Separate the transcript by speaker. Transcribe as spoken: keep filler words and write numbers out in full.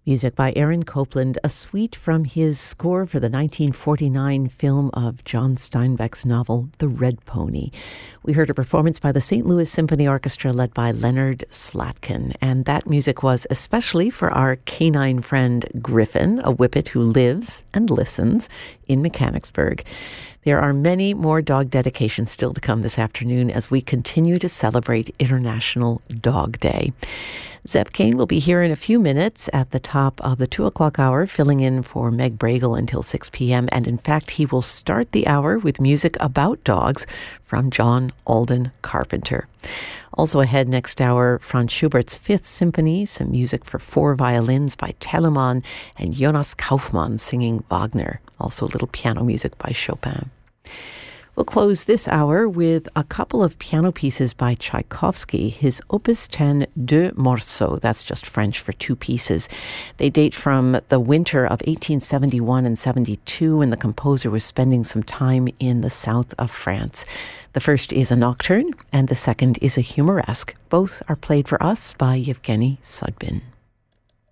Speaker 1: Music by Aaron Copland, a suite from his score for the nineteen forty-nine film of John Steinbeck's novel, The Red Pony. We heard a performance by the Saint Louis Symphony Orchestra led by Leonard Slatkin, and that music was especially for our canine friend Griffin, a whippet who lives and listens in Mechanicsburg. There are many more dog dedications still to come this afternoon as we continue to celebrate International Dog Day. Zeb Kane will be here in a few minutes at the top of the two o'clock hour, filling in for Meg Bragle until six p.m. And in fact, he will start the hour with music about dogs from John Alden Carpenter. Also ahead next hour, Franz Schubert's Fifth Symphony, some music for four violins by Telemann, and Jonas Kaufmann singing Wagner. Also a little piano music by Chopin. We'll close this hour with a couple of piano pieces by Tchaikovsky, his Opus ten Deux Morceaux, that's just French for two pieces. They date from the winter of eighteen seventy-one and seventy-two, when the composer was spending some time in the south of France. The first is a nocturne, and the second is a humoresque. Both are played for us by Yevgeny Sudbin.